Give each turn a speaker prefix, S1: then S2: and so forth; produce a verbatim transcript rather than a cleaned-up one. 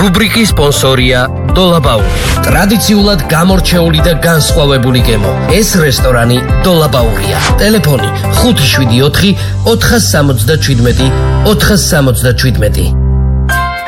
S1: რუბრიკის სპონსორია დოლაბაური. ტრადიციულად გამორჩეული და განსხვავებული გემო. ეს რესტორანი დოლაბაურია. ტელეფონი ხუთი შვიდი ოთხი ოთხას სამოცდაჩვიდმეტი ოთხას სამოცდაჩვიდმეტი.